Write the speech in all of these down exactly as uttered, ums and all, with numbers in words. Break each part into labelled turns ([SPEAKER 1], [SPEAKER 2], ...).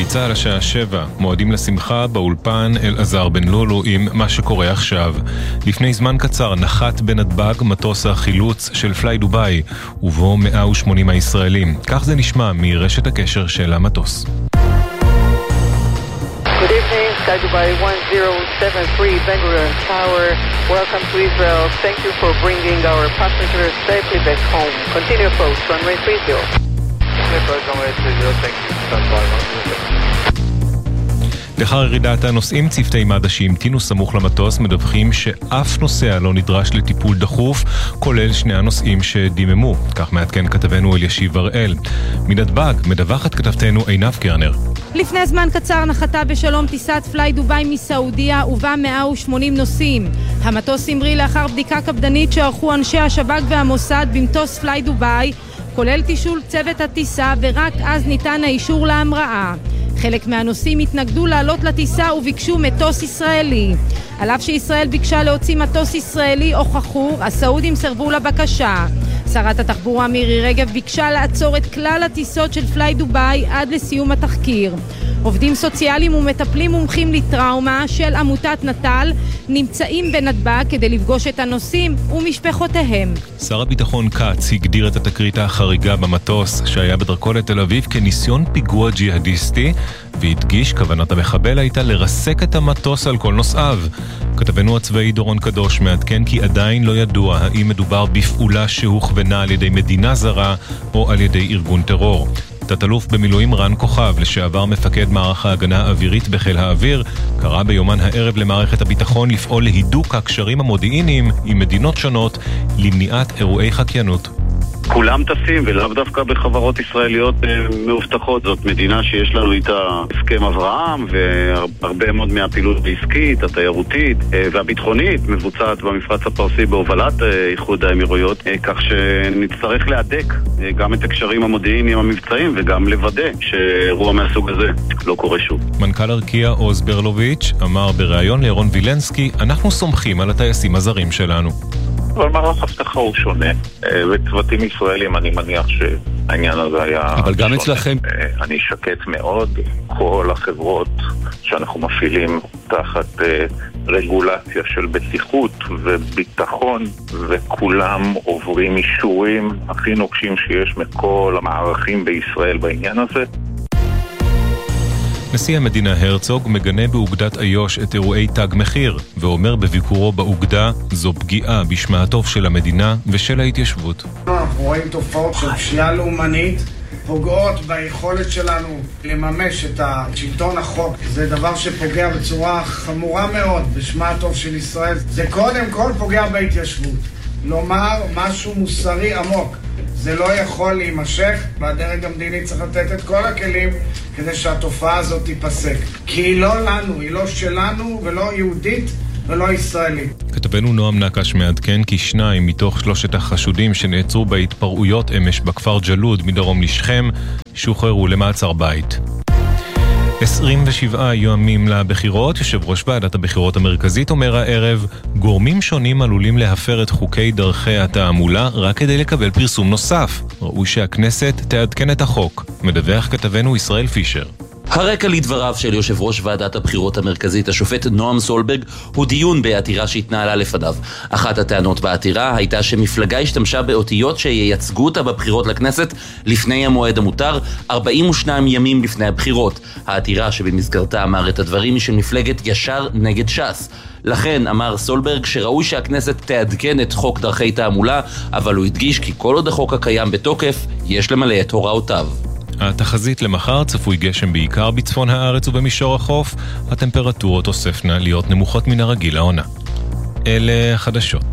[SPEAKER 1] צהל השעה שבע, מועדים לשמחה באולפן אלעזר בן לולו עם מה שקורה עכשיו. לפני זמן קצר נחת בנתב"ג מטוס החילוץ של פליי דובאי, ובו מאה ושמונים הישראלים. כך זה נשמע מרשת הקשר של המטוס.
[SPEAKER 2] Good evening, Sky Dubai one zero seven three Ben-Gurion Tower. Welcome to Israel. Thank you for bringing our passengers safely back home. Continue approach, runway three zero. runway three zero, thank you. Stand by, one zero.
[SPEAKER 1] לאחר ירידת הנוסעים, צוותי מד"א שהמתינו סמוך למטוס מדווחים שאף נוסע לא נדרש לטיפול דחוף, כולל שני הנוסעים שדיממו. כך מעדכן כתבנו אלישיב הראל. מנתב"ג מדווחת כתבתנו עינב קרנר.
[SPEAKER 3] לפני זמן קצר נחתה בשלום טיסת פליי דובאי מסעודיה ובה מאה ושמונים נוסעים. המטוס המריא לאחר בדיקה קפדנית שערכו אנשי השב"כ והמוסד במטוס פליי דובאי, כולל תישול צוות הטיסה, ורק אז ניתן האישור להמראה. חלק מהנוסעים התנגדו לעלות לטיסה וביקשו מטוס ישראלי. על אף שישראל ביקשה להוציא מטוס ישראלי או חכור, הסעודים סרבו לבקשה. שרת התחבורה מירי רגב ביקשה לעצור את כלל הטיסות של פליי דובאי עד לסיום התחקיר. עובדים סוציאליים ומטפלים מומחים לטראומה של עמותת נטל נמצאים בנתב"ג כדי לפגוש את הנוסעים ומשפחותיהם.
[SPEAKER 1] שר הביטחון קץ הגדיר את התקרית החריגה במטוס שהיה בדרכו לתל אביב כניסיון פיגוע ג'יהדיסטי, והדגיש כוונת המחבל הייתה לרסק את המטוס על כל נוסעיו. כתבנו הצבאי דורון קדוש מעדכן כי עדיין לא ידוע האם מדובר בפעולה שהוכוונה על ידי מדינה זרה או על ידי ארגון טרור. תת-אלוף במילואים רן כוכב, לשעבר מפקד מערך ההגנה האווירית בחיל האוויר, קרא ביומן הערב למערכת הביטחון לפעול להידוק הקשרים המודיעיניים עם מדינות שונות למניעת אירועי חקיינות.
[SPEAKER 4] כולם טסים ולאו דווקא בחברות ישראליות מאובטחות. זאת מדינה שיש לנו איתה הסכם אברהם, והרבה מאוד מהפעילות העסקית, התיירותית והביטחונית מבוצעת במפרץ הפרסי בהובלת איחוד האמירויות, כך שנצטרך להדק גם את הקשרים המודיעיניים המבצעיים וגם לוודא שאירוע מהסוג הזה לא קורה שוב.
[SPEAKER 1] מנכ"ל ארקיע עוז ברלוביץ' אמר בריאיון לירון וילנסקי, אנחנו סומכים על הטייסים הזרים שלנו.
[SPEAKER 5] אבל מערך הבטחה הוא שונה, וצוותים ישראלים אני מניח שהעניין הזה היה...
[SPEAKER 1] אבל גם אצלכם...
[SPEAKER 5] אני שקט מאוד, כל החברות שאנחנו מפעילים תחת רגולציה של בטיחות וביטחון, וכולם עוברים אישורים הכי נוקשים שיש מכל המערכים בישראל בעניין הזה.
[SPEAKER 1] נשיא המדינה הרצוג מגנה באוגדת איו"ש את אירועי תג מחיר, ואומר בביקורו באוגדה זו פגיעה בשמה הטוב של המדינה ושל ההתיישבות.
[SPEAKER 6] אנחנו רואים תופעות של פשיעה לאומנית, פוגעות ביכולת שלנו לממש את שלטון החוק. זה דבר שפוגע בצורה חמורה מאוד בשמה הטוב של ישראל. זה קודם כל פוגע בהתיישבות. לומר משהו מוסרי עמוק. זה לא יכול להימשך, והדרג המדיני צריך לתת את כל הכלים כדי שהתופעה הזאת תיפסק. כי היא לא לנו, היא לא שלנו ולא יהודית ולא ישראלית.
[SPEAKER 1] כתבנו נועם נקש מעדכן כי שניים מתוך שלושת החשודים שנעצרו בהתפרעויות אמש בכפר ג'לוד מדרום לשכם שוחררו למעצר בית. עשרים ושבעה ימים לבחירות, יושב ראש ועדת הבחירות המרכזית אומר הערב, גורמים שונים עלולים להפר את חוקי דרכי התעמולה רק כדי לקבל פרסום נוסף. ראוי שהכנסת תעדכן את החוק. מדווח כתבנו ישראל פישר.
[SPEAKER 7] הרקע לדבריו של יושב ראש ועדת הבחירות המרכזית, השופט נועם סולברג, הוא דיון בעתירה שהתנהלה לפניו. אחת הטענות בעתירה הייתה שמפלגה השתמשה באותיות שייצגו אותה בבחירות לכנסת לפני המועד המותר, ארבעים ושניים ימים לפני הבחירות. העתירה שבמסגרתה אמר את הדברים היא של מפלגת ישר נגד ש"ס. לכן אמר סולברג שראוי שהכנסת תעדכן את חוק דרכי תעמולה, אבל הוא הדגיש כי כל עוד החוק הקיים בתוקף, יש למלא את הוראותיו.
[SPEAKER 1] התחזית למחר צפוי גשם בעיקר בצפון הארץ ובמישור החוף, הטמפרטורות תוספנה להיות נמוכות מן הרגיל העונה. אלה חדשות.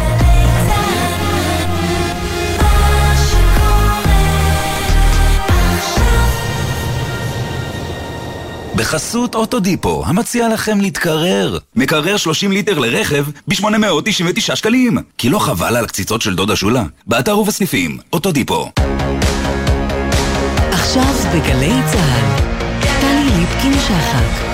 [SPEAKER 8] בחסות אוטודיפו, המציע לכם להתקרר. מקרר שלושים ליטר לרכב ב-שמונה מאות תשעים ותשעה שקלים. כי לא חבל על קציצות של דודה שולה. באתר ובסניפים, אוטודיפו.
[SPEAKER 9] עכשיו בגלי צהל, טלי ליפקין שחק.